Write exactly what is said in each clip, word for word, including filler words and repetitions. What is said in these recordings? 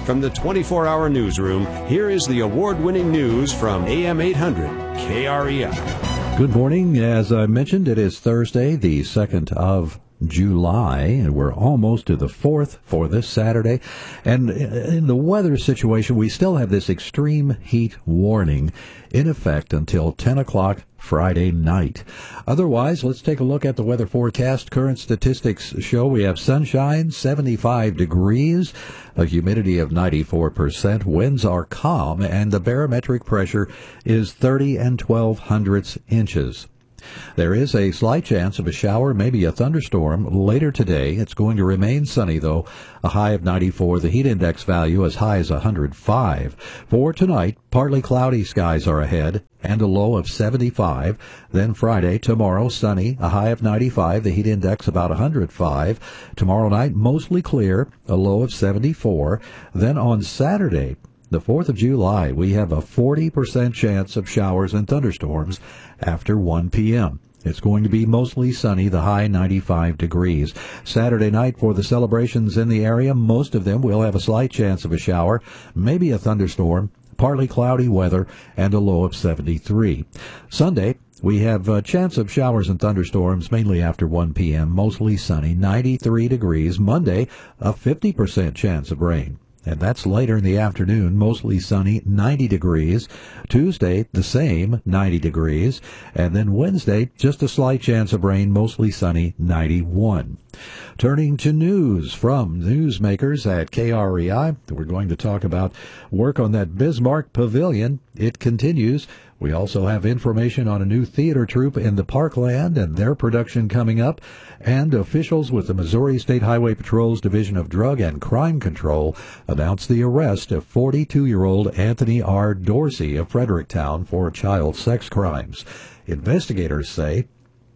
From the twenty-four hour newsroom, here is the award-winning news from A M eight hundred K R E I. Good morning. As I mentioned, it is Thursday, the second of July, and we're almost to the fourth for this Saturday. And in the weather situation, we still have this extreme heat warning in effect until ten o'clock Friday night. Otherwise, let's take a look at the weather forecast. Current statistics show we have sunshine, seventy-five degrees, a humidity of ninety-four percent, winds are calm, and the barometric pressure is thirty and twelve hundredths inches. There is a slight chance of a shower, maybe a thunderstorm, later today. It's going to remain sunny, though. A high of ninety-four, the heat index value as high as one hundred five. For tonight, partly cloudy skies are ahead, and a low of seventy-five. Then Friday, tomorrow, sunny, a high of ninety-five, the heat index about one hundred five. Tomorrow night, mostly clear, a low of seventy-four. Then on Saturday, the fourth of July, we have a forty percent chance of showers and thunderstorms after one p.m. It's going to be mostly sunny, the high ninety-five degrees. Saturday night for the celebrations in the area, most of them will have a slight chance of a shower, maybe a thunderstorm, partly cloudy weather, and a low of seventy-three. Sunday, we have a chance of showers and thunderstorms mainly after one p.m., mostly sunny, ninety-three degrees. Monday, a fifty percent chance of rain. And that's later in the afternoon, mostly sunny, ninety degrees. Tuesday, the same, ninety degrees. And then Wednesday, just a slight chance of rain, mostly sunny, ninety-one. Turning to news from newsmakers at K R E I, we're going to talk about work on that Bismarck Pavilion. It continues. We also have information on a new theater troupe in the Parkland and their production coming up, and officials with the Missouri State Highway Patrol's Division of Drug and Crime Control announced the arrest of forty-two-year-old Anthony R. Dorsey of Fredericktown for child sex crimes. Investigators say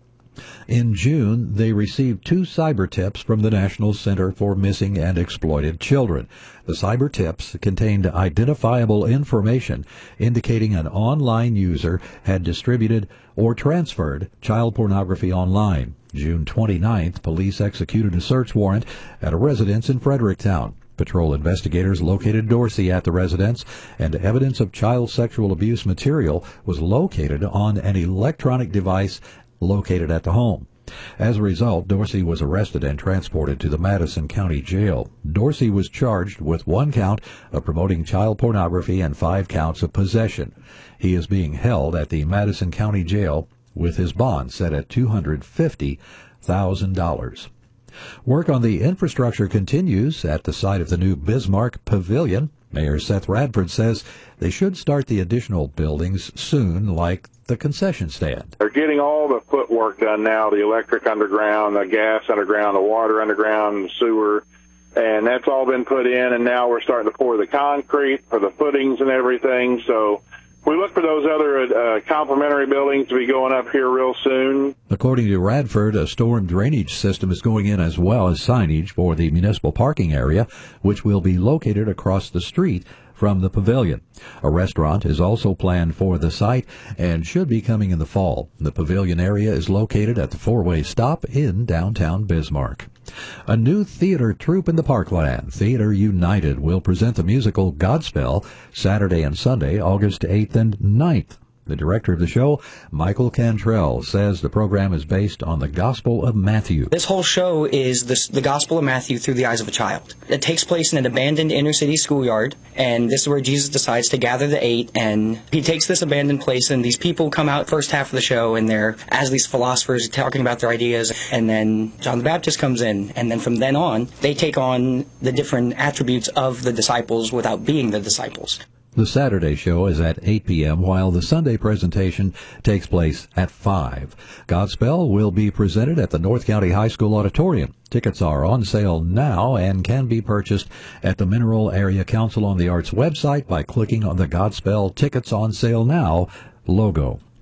in June, they received two cyber tips from the National Center for Missing and Exploited Children. The cyber tips contained identifiable information indicating an online user had distributed or transferred child pornography online. June twenty-ninth, police executed a search warrant at a residence in Fredericktown. Patrol investigators located Dorsey at the residence, and evidence of child sexual abuse material was located on an electronic device located at the home. As a result, Dorsey was arrested and transported to the Madison County Jail. Dorsey was charged with one count of promoting child pornography and five counts of possession. He is being held at the Madison County Jail with his bond set at two hundred fifty thousand dollars. Work on the infrastructure continues at the site of the new Bismarck Pavilion. Mayor Seth Radford says they should start the additional buildings soon, like the concession stand. They're getting all the footwork done now, the electric underground, the gas underground, the water underground, the sewer, and that's all been put in, and now we're starting to pour the concrete for the footings and everything. So we look for those other uh, complementary buildings to be going up here real soon. According to Radford, a storm drainage system is going in as well as signage for the municipal parking area, which will be located across the street from the pavilion. A restaurant is also planned for the site and should be coming in the fall. The pavilion area is located at the four-way stop in downtown Bismarck. A new theater troupe in the Parkland, Theater United, will present the musical Godspell Saturday and Sunday, August eighth and ninth. The director of the show, Michael Cantrell, says the program is based on the Gospel of Matthew. This whole show is this, the Gospel of Matthew through the eyes of a child. It takes place in an abandoned inner-city schoolyard, and this is where Jesus decides to gather the eight, and he takes this abandoned place, and these people come out first half of the show, and they're, as these philosophers, talking about their ideas, and then John the Baptist comes in, and then from then on, they take on the different attributes of the disciples without being the disciples. The Saturday show is at eight p.m., while the Sunday presentation takes place at five. Godspell will be presented at the North County High School Auditorium. Tickets are on sale now and can be purchased at the Mineral Area Council on the Arts website by clicking on the Godspell Tickets on Sale Now logo.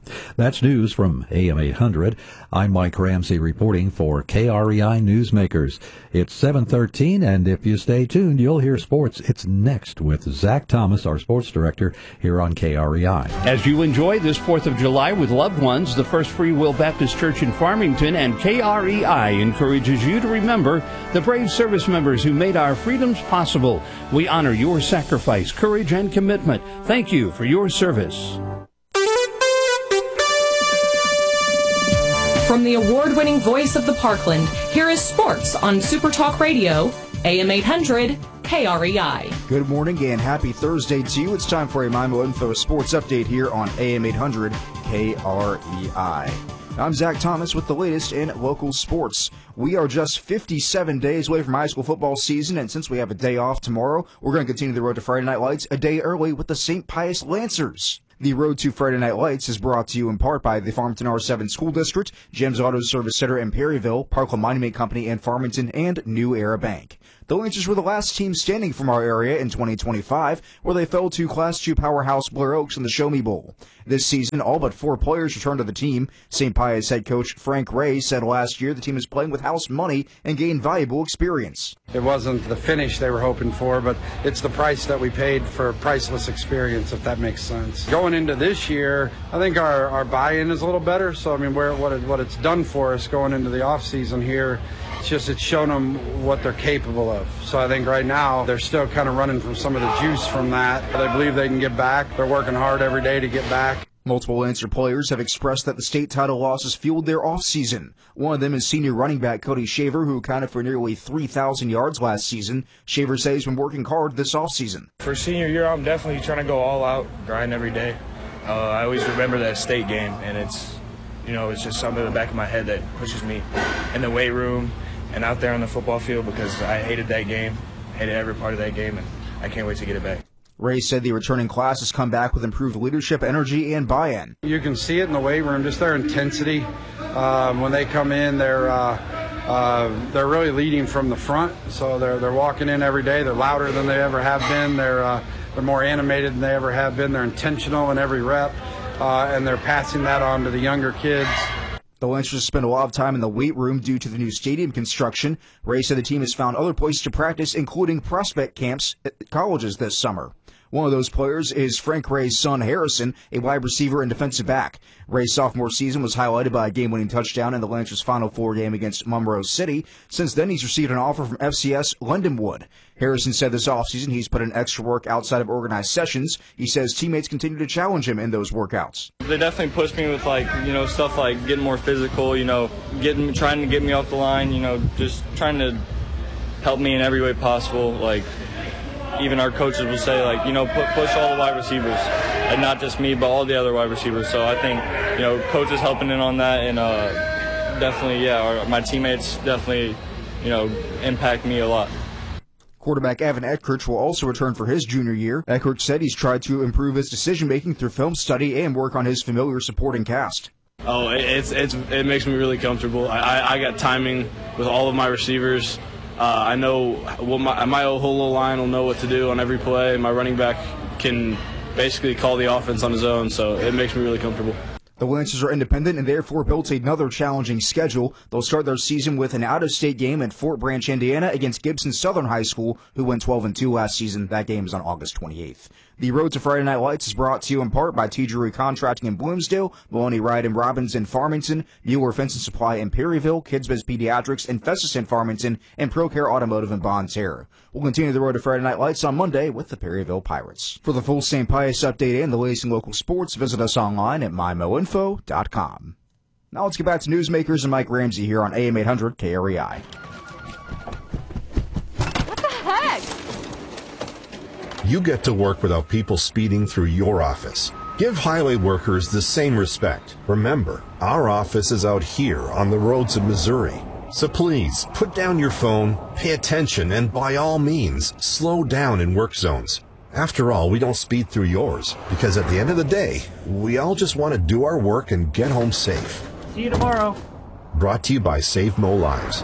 That's news from A M eight hundred. I'm Mike Ramsey reporting for K R E I Newsmakers. It's seven thirteen, and if you stay tuned, you'll hear sports. It's next with Zach Thomas, our sports director, here on K R E I. As you enjoy this fourth of July with loved ones, the First Free Will Baptist Church in Farmington and K R E I encourages you to remember the brave service members who made our freedoms possible. We honor your sacrifice, courage, and commitment. Thank you for your service. From the award-winning voice of the Parkland, here is sports on Super Talk Radio, A M eight hundred, K R E I. Good morning and happy Thursday to you. It's time for a Mimo Info Sports Update here on A M eight hundred, K R E I. I'm Zach Thomas with the latest in local sports. We are just fifty-seven days away from high school football season, and since we have a day off tomorrow, we're going to continue the road to Friday Night Lights a day early with the Saint Pius Lancers. The Road to Friday Night Lights is brought to you in part by the Farmington R seven School District, Jim's Auto Service Center in Perryville, Parkland Monument Company in Farmington, and New Era Bank. The Lancers were the last team standing from our area in twenty twenty-five, where they fell to Class two powerhouse Blair Oaks in the Show Me Bowl. This season, all but four players returned to the team. Saint Pius head coach Frank Ray said last year the team is playing with house money and gained valuable experience. It wasn't the finish they were hoping for, but it's the price that we paid for priceless experience, if that makes sense. Going into this year, I think our, our buy-in is a little better. So, I mean, where, what, it, what it's done for us going into the off-season here, it's just it's shown them what they're capable of. So I think right now they're still kind of running from some of the juice from that. They believe they can get back. They're working hard every day to get back. Multiple Lancer players have expressed that the state title losses fueled their offseason. One of them is senior running back Cody Shaver, who accounted for nearly three thousand yards last season. Shaver says he's been working hard this offseason. For senior year, I'm definitely trying to go all out, grind every day. Uh, I always remember that state game, and it's, you know, it's just something in the back of my head that pushes me in the weight room and out there on the football field because I hated that game, hated every part of that game, and I can't wait to get it back. Ray said the returning class has come back with improved leadership, energy, and buy-in. You can see it in the weight room, just their intensity. Um, when they come in, they're uh, uh, they're really leading from the front. So they're they're walking in every day. They're louder than they ever have been. They're uh, they're more animated than they ever have been. They're intentional in every rep, uh, and they're passing that on to the younger kids. The Lancers spent a lot of time in the weight room due to the new stadium construction. Ray said the team has found other places to practice, including prospect camps at colleges this summer. One of those players is Frank Ray's son, Harrison, a wide receiver and defensive back. Ray's sophomore season was highlighted by a game-winning touchdown in the Lancers' Final Four game against Monroe City. Since then, he's received an offer from F C S Lindenwood. Harrison said this offseason he's put in extra work outside of organized sessions. He says teammates continue to challenge him in those workouts. They definitely pushed me with, like, you know, stuff like getting more physical, you know, getting, trying to get me off the line, you know, just trying to help me in every way possible, like, even our coaches will say, like, you know, put, push all the wide receivers, and not just me, but all the other wide receivers. So I think, you know, coaches helping in on that, and uh, definitely, yeah, our, my teammates definitely, you know, impact me a lot. Quarterback Evan Eckrich will also return for his junior year. Eckrich said he's tried to improve his decision-making through film study and work on his familiar supporting cast. Oh, it's it's it makes me really comfortable. I, I got timing with all of my receivers. Uh, I know well, my, my whole little line will know what to do on every play. My running back can basically call the offense on his own, so it makes me really comfortable. The Lancers are independent and therefore built another challenging schedule. They'll start their season with an out-of-state game in Fort Branch, Indiana against Gibson Southern High School, who went twelve and two last season. That game is on August twenty-eighth. The Road to Friday Night Lights is brought to you in part by T. Drury Contracting in Bloomsdale, Maloney Ride and Robbins in Farmington, Mueller Fence and Supply in Perryville, Kidsbiz Pediatrics and Festus in Farmington, and ProCare Automotive in Bonne Terre. We'll continue the Road to Friday Night Lights on Monday with the Perryville Pirates. For the full Saint Pius update and the latest in local sports, visit us online at my mo info dot com. Now let's get back to Newsmakers and Mike Ramsey here on A M eight hundred K R E I. What the heck? You get to work without people speeding through your office. Give highway workers the same respect. Remember, our office is out here on the roads of Missouri. So please, put down your phone, pay attention, and by all means, slow down in work zones. After all, we don't speed through yours, because at the end of the day, we all just want to do our work and get home safe. See you tomorrow. Brought to you by Save Mo Lives.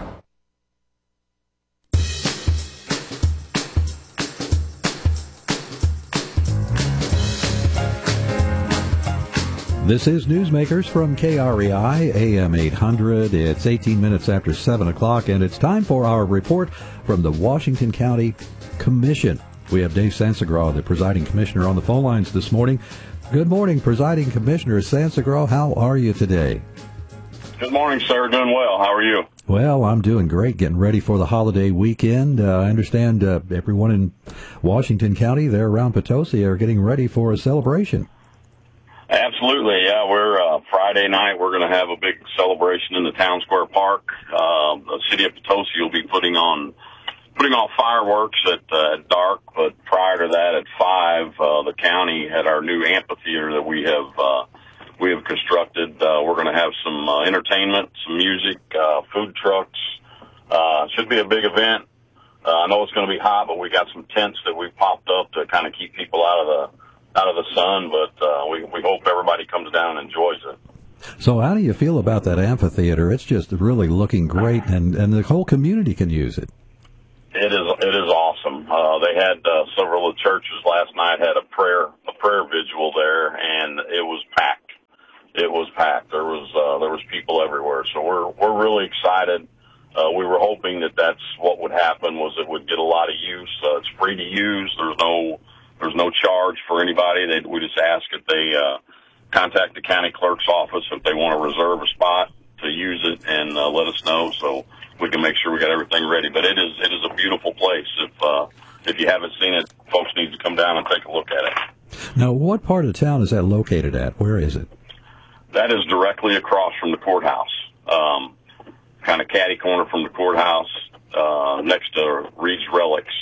This is Newsmakers from K R E I, A M eight hundred. It's eighteen minutes after seven o'clock, and it's time for our report from the Washington County Commission. We have Dave Sansegraw, the presiding commissioner, on the phone lines this morning. Good morning, presiding commissioner Sansegraw. How are you today? Good morning, sir. Doing well. How are you? Well, I'm doing great, getting ready for the holiday weekend. Uh, I understand uh, everyone in Washington County, there around Potosi, are getting ready for a celebration. Absolutely, yeah. We're uh, Friday night. We're going to have a big celebration in the Town Square Park. Uh, the city of Potosi will be putting on putting off fireworks at uh, dark, but prior to that, at five, uh, the county had our new amphitheater that we have uh, we have constructed. Uh, we're going to have some uh, entertainment, some music, uh, food trucks. Uh, should be a big event. Uh, I know it's going to be hot, but we got some tents that we popped up to kind of keep people out of the out of the sun, but uh, we, we hope everybody comes down and enjoys it. So how do you feel about that amphitheater? It's just really looking great, and, and the whole community can use it. It is it is awesome. Uh, they had uh, several of the churches last night had a prayer a prayer vigil there, and it was packed. It was packed. There was uh, there was people everywhere. So we're we're really excited. Uh, we were hoping that that's what would happen, was it would get a lot of use. Uh, it's free to use. There's no There's no charge for anybody. They, we just ask if they uh, contact the county clerk's office if they want to reserve a spot to use it, and uh, let us know so we can make sure we got everything ready. But it is it is a beautiful place. If uh, if you haven't seen it, folks need to come down and take a look at it. Now, what part of town is that located at? Where is it? That is directly across from the courthouse, um, kind of catty corner from the courthouse, uh, next to Reed's Relics.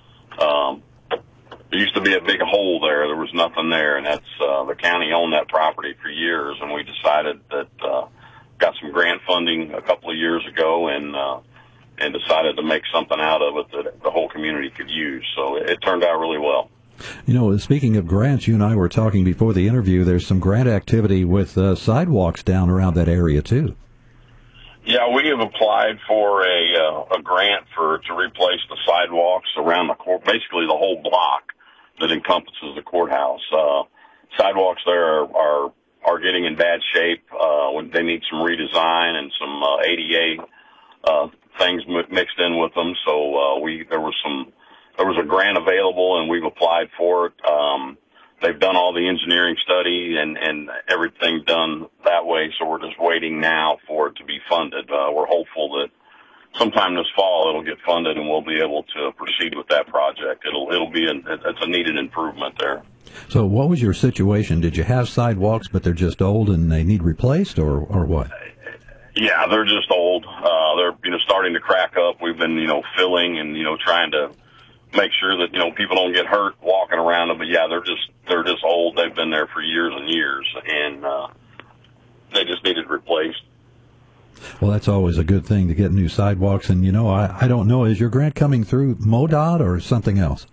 Um, There used to be a big hole there. There was nothing there, and that's uh, the county owned that property for years, and we decided that uh, got some grant funding a couple of years ago, and uh, and decided to make something out of it that the whole community could use. So it, it turned out really well. You know, speaking of grants, you and I were talking before the interview. There's some grant activity with uh, sidewalks down around that area too. Yeah, we have applied for a uh, a grant for to replace the sidewalks around the court, basically the whole block that encompasses the courthouse. Uh, sidewalks there are, are, are getting in bad shape. Uh, they need some redesign and some, uh, A D A, uh, things mixed in with them. So, uh, we, there was some, there was a grant available, and we've applied for it. Um, they've done all the engineering study and, and everything done that way. So we're just waiting now for it to be funded. Uh, we're hopeful that sometime this fall it'll get funded, and we'll be able to proceed with that project. It'll it'll be an, it's a needed improvement there. So what was your situation? Did you have sidewalks, but they're just old and they need replaced, or or what? Yeah, they're just old. Uh, they're you know starting to crack up. We've been you know filling and you know trying to make sure that you know people don't get hurt walking around them. But yeah, they're just they're just old. They've been there for years and years, and uh, they just needed replaced. Well, that's always a good thing to get new sidewalks. And, you know, I, I don't know, is your grant coming through MoDOT or something else?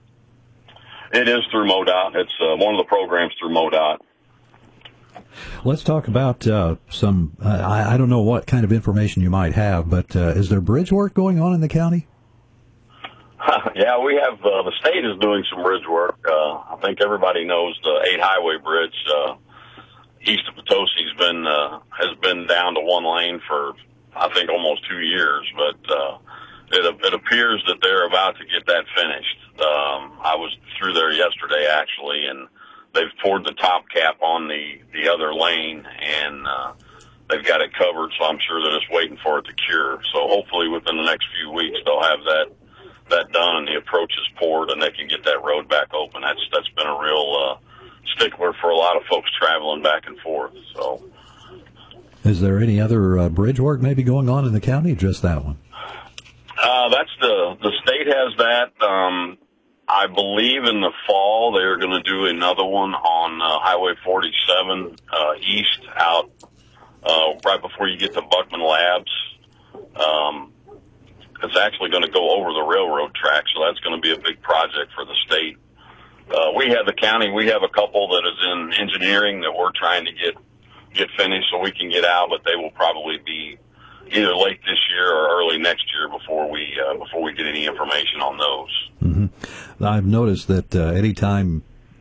It is through MoDOT. It's uh, one of the programs through MoDOT. Let's talk about uh, some, uh, I, I don't know what kind of information you might have, but uh, is there bridge work going on in the county? Yeah, we have, uh, the state is doing some bridge work. Uh, I think everybody knows the eight Highway Bridge, uh, east of Potosi has been, uh, has been down to one lane for, I think, almost two years, but, uh, it, it appears that they're about to get that finished. Um, I was through there yesterday, actually, and they've poured the top cap on the, the other lane, and, uh, they've got it covered, so I'm sure they're just waiting for it to cure. So hopefully within the next few weeks they'll have that, that done and the approach is poured and they can get that road back open. That's, that's been a real, uh, stickler for a lot of folks traveling back and forth. So, is there any other uh, bridge work maybe going on in the county, or just that one? Uh, that's the the state has that. Um, I believe in the fall they're going to do another one on uh, Highway forty-seven uh, east out uh, right before you get to Buckman Labs. Um, it's actually going to go over the railroad track, so that's going to be a big project for the state. Uh, we have the county, we have a couple that is in engineering that we're trying to get, get finished so we can get out, but they will probably be either late this year or early next year before we, uh, before we get any information on those. Mm-hmm. I've noticed that, uh, anytime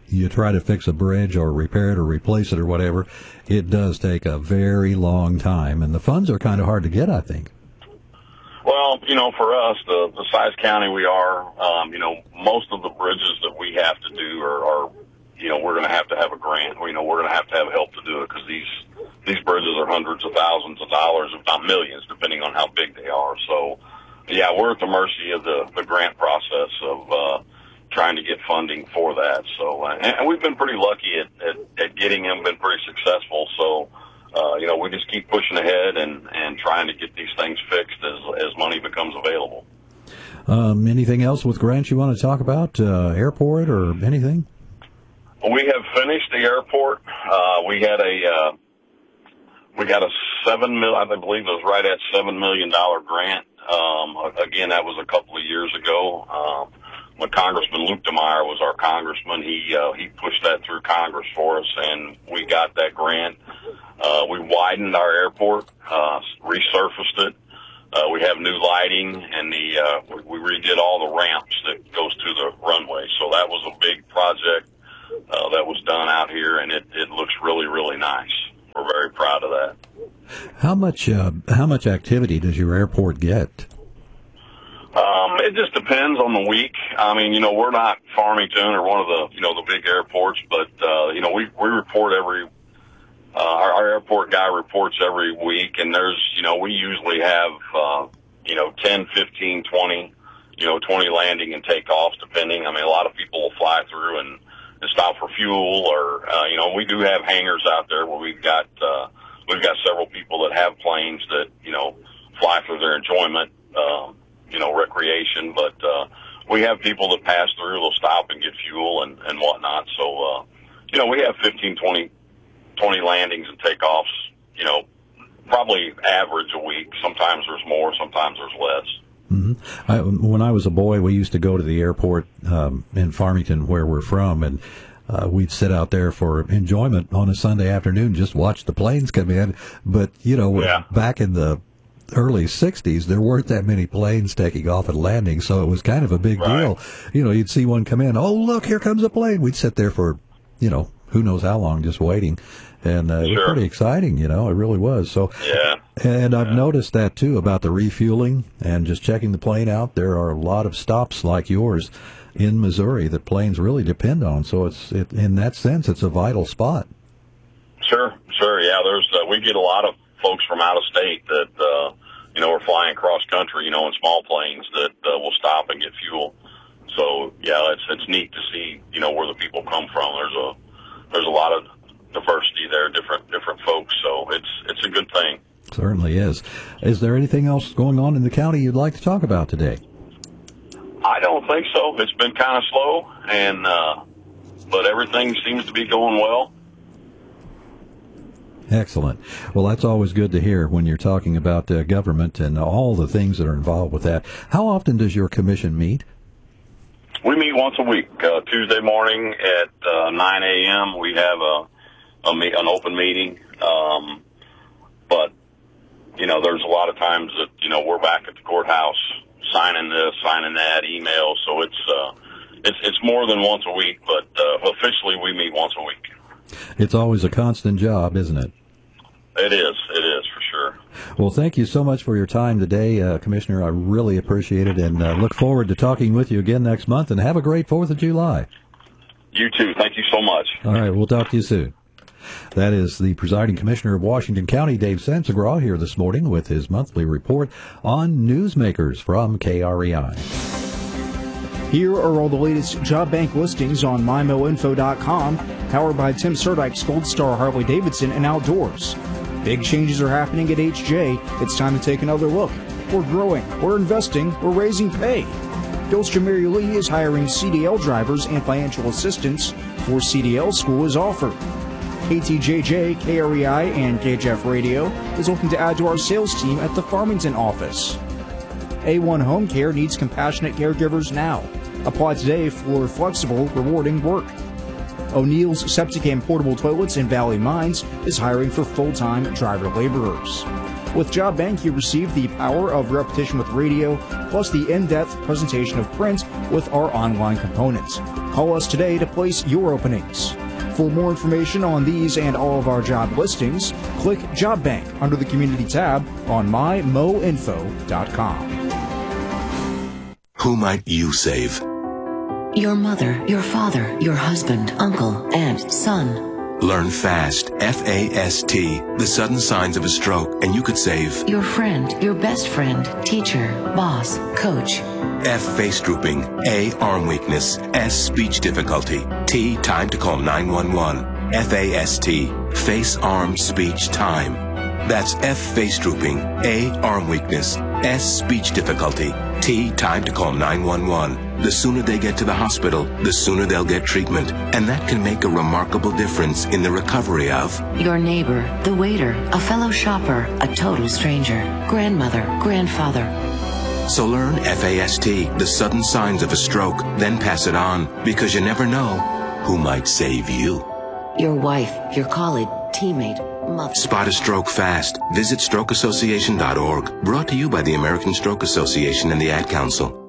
you try to fix a bridge or repair it or replace it or whatever, it does take a very long time, and the funds are kind of hard to get, I think. Well, you know, for us, the, the size county we are, um, you know, most of the bridges that we have to do are, are you know, we're going to have to have a grant. You know, we're going to have to have help to do it because these these bridges are hundreds of thousands of dollars, if not millions, depending on how big they are. So, yeah, we're at the mercy of the, the grant process of uh, trying to get funding for that. So, uh, and we've been pretty lucky at, at, at getting them, been pretty successful. So, uh, you know, we just keep pushing ahead and, and trying to get these things fixed as, as money becomes available. Um, anything else with grants you want to talk about, uh, airport or anything? We have finished the airport. Uh, we had a, uh, we got a seven mil, I believe it was right at seven million dollar grant. Um, again, that was a couple of years ago. Um, when Congressman Luke DeMeyer was our congressman, he, uh, he pushed that through Congress for us, and we got that grant. Uh, we widened our airport, uh, resurfaced it. Uh, we have new lighting, and the, uh, we, we redid all the ramps that goes to the runway. So that was a big project, uh, that was done out here, and it, it looks really, really nice. We're very proud of that. How much, uh, how much activity does your airport get? Um, it just depends on the week. I mean, you know, we're not Farmington or one of the, you know, the big airports, but, uh, you know, we, we report every, uh, our, our airport guy reports every week, and there's, you know, we usually have, uh, you know, ten, fifteen, twenty, you know, twenty landing and takeoffs, depending. I mean, a lot of people will fly through and, and stop for fuel, or, uh, you know, we do have hangars out there where we've got, uh, we've got several people that have planes that, you know, fly for their enjoyment, um, you know, recreation, but, uh, we have people that pass through, they'll stop and get fuel and, and whatnot. So, uh, you know, we have fifteen, twenty, twenty landings and takeoffs, you know, probably average a week. Sometimes there's more, sometimes there's less. Mm-hmm. I, when I was a boy, we used to go to the airport um, in Farmington, where we're from, and uh, we'd sit out there for enjoyment on a Sunday afternoon, just watch the planes come in. But, you know, yeah. back in the early sixties, there weren't that many planes taking off and landing, so it was kind of a big right. deal. You know, you'd see one come in, oh, look, here comes a plane. We'd sit there for, you know, who knows how long, just waiting. And uh, sure. it was pretty exciting, you know, it really was. So, yeah. And I've yeah. noticed that, too, about the refueling and just checking the plane out. There are a lot of stops like yours in Missouri that planes really depend on. So it's it, in that sense, it's a vital spot. Sure, sure. Yeah, there's uh, we get a lot of folks from out of state that, uh, you know, are flying cross country, you know, in small planes that uh, will stop and get fuel. So, yeah, it's it's neat to see, you know, where the people come from. There's a there's a lot of diversity there, different different folks. So it's it's a good thing. Certainly is. Is there anything else going on in the county you'd like to talk about today? I don't think so. It's been kind of slow, and uh, but everything seems to be going well. Excellent. Well, that's always good to hear when you're talking about uh, government and all the things that are involved with that. How often does your commission meet? We meet once a week. Uh, Tuesday morning at uh, nine a.m. we have a, a me- an open meeting. Um, but, you know, there's a lot of times that, you know, we're back at the courthouse signing this, signing that, email. So it's, uh, it's, it's more than once a week, but uh, officially we meet once a week. It's always a constant job, isn't it? It is. It is, for sure. Well, thank you so much for your time today, uh, Commissioner. I really appreciate it, and uh, look forward to talking with you again next month, and have a great fourth of July. You too. Thank you so much. All right. We'll talk to you soon. That is the presiding commissioner of Washington County, Dave Sansegraw, here this morning with his monthly report on newsmakers from K R E I. Here are all the latest job bank listings on my mo info dot com, powered by Tim Surdyk's Gold Star Harley Davidson and Outdoors. Big changes are happening at H J. It's time to take another look. We're growing, we're investing, we're raising pay. Gilstrom Mary Lee is hiring C D L drivers and financial assistants for C D L school is offered. K T J J, K R E I, and K H F Radio is looking to add to our sales team at the Farmington office. A one Home Care needs compassionate caregivers now. Apply today for flexible, rewarding work. O'Neill's Septic and Portable Toilets in Valley Mines is hiring for full-time driver laborers. With Job Bank, you receive the power of repetition with radio, plus the in-depth presentation of print with our online components. Call us today to place your openings. For more information on these and all of our job listings, click Job Bank under the Community tab on my mo info dot com. Who might you save? Your mother, your father, your husband, uncle, aunt, son. Learn FAST, F A S T, the sudden signs of a stroke, and you could save your friend, your best friend, teacher, boss, coach. F, face drooping. A, arm weakness. S, speech difficulty. T, time to call nine one one. F A S T, face, arm, speech, time. That's F, face drooping. A, arm weakness. S, speech difficulty. T, time to call nine one one. The sooner they get to the hospital, the sooner they'll get treatment. And that can make a remarkable difference in the recovery of your neighbor, the waiter, a fellow shopper, a total stranger, grandmother, grandfather. So learn F A S T, the sudden signs of a stroke, then pass it on, because you never know who might save you. Your wife, your colleague, teammate, mother. Spot a stroke fast. Visit stroke association dot org. Brought to you by the American Stroke Association and the Ad Council.